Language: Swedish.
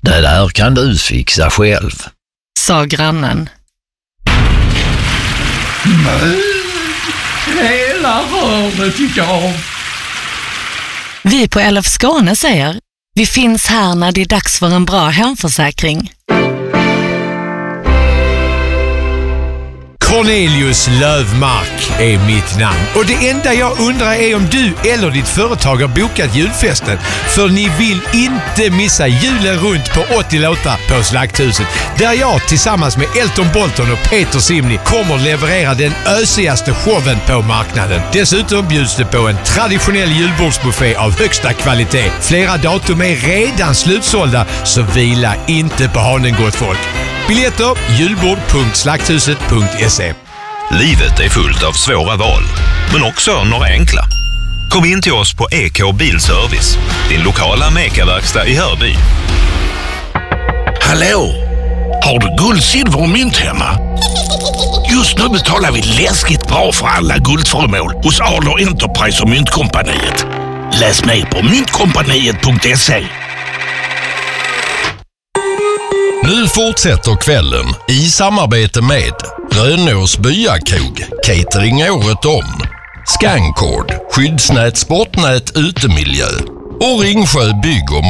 Det där kan du fixa själv, sa grannen. Men hela röret gick av. Vi på LF Skåne säger: vi finns här när det är dags för en bra hemförsäkring. Cornelius Lövmark är mitt namn. Och det enda jag undrar är om du eller ditt företag har bokat julfesten. För ni vill inte missa julen runt på 80 låtar på Slakthuset. Där jag tillsammans med Elton Bolton och Peter Simni kommer leverera den ösigaste showen på marknaden. Dessutom bjuds det på en traditionell julbordsbuffé av högsta kvalitet. Flera datum är redan slutsålda, så vila inte på hanen, gott folk. Biljetter julbord.slakthuset.se. Livet är fullt av svåra val, men också några enkla. Kom in till oss på EK Bilservice, din lokala Meka-verkstad i Hörby. Hallå! Har du guld, silver och mynt hemma? Just nu betalar vi läskigt bra för alla guldföremål hos Adler Enterprise och Myntkompaniet. Läs mer på myntkompaniet.se. Nu fortsätter kvällen i samarbete med Rönås Byakrog, catering året om, Scancord, skyddsnät, sportnät, utemiljö och Ringsjö bygg och